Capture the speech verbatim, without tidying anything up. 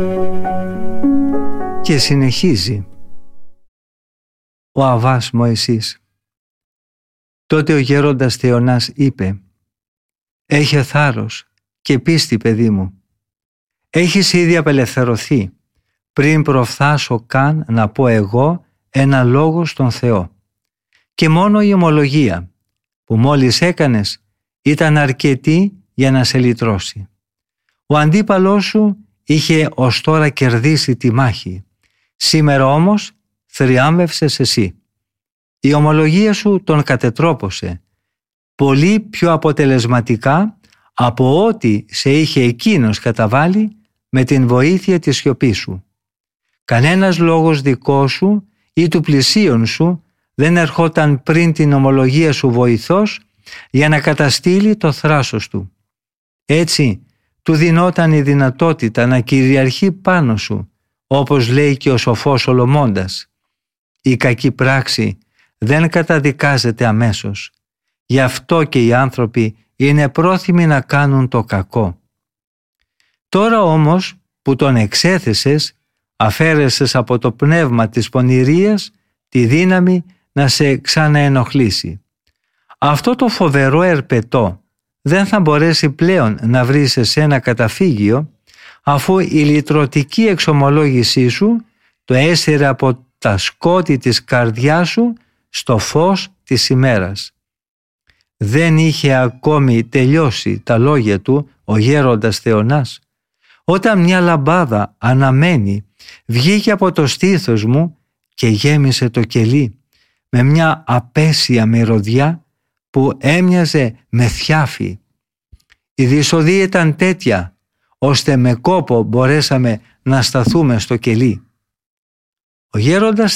Και συνεχίζει ο Αββάς Μωυσής. Τότε ο γέροντας Θεωνάς είπε: «Έχε θάρρος και πίστη, παιδί μου. Έχεις ήδη απελευθερωθεί πριν προφθάσω καν να πω εγώ ένα λόγο στον Θεό. Και μόνο η ομολογία που μόλις έκανες ήταν αρκετή για να σε λυτρώσει. Ο αντίπαλός σου είχε ως τώρα κερδίσει τη μάχη. Σήμερα όμως θριάμβευσες εσύ. Η ομολογία σου τον κατετρόπωσε πολύ πιο αποτελεσματικά από ό,τι σε είχε εκείνος καταβάλει με την βοήθεια της σιωπής σου. Κανένας λόγος δικός σου ή του πλησίον σου δεν ερχόταν πριν την ομολογία σου βοηθός για να καταστήλει το θράσος του. Έτσι του δινόταν η δυνατότητα να κυριαρχεί πάνω σου, όπως λέει και ο σοφός Σολομώντας. Η κακή πράξη δεν καταδικάζεται αμέσως. Γι' αυτό και οι άνθρωποι είναι πρόθυμοι να κάνουν το κακό. Τώρα όμως που τον εξέθεσες, αφαίρεσες από το πνεύμα της πονηρίας τη δύναμη να σε ξαναενοχλήσει. Αυτό το φοβερό ερπετό δεν θα μπορέσει πλέον να βρει σε σένα καταφύγιο, αφού η λυτρωτική εξομολόγησή σου το έσυρε από τα σκότη της καρδιάς σου στο φως της ημέρας. Δεν είχε ακόμη τελειώσει τα λόγια του ο γέροντας Θεωνάς, όταν μια λαμπάδα αναμένη βγήκε από το στήθος μου και γέμισε το κελί με μια απέσια μυρωδιά που έμοιαζε με θιάφη. Η διεισοδία ήταν τέτοια, ώστε με κόπο μπορέσαμε να σταθούμε στο κελί. Ο γέροντας